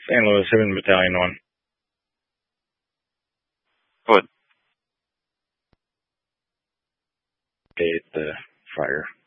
St. Louis, 7 Battalion 1. Good. Okay, the fire.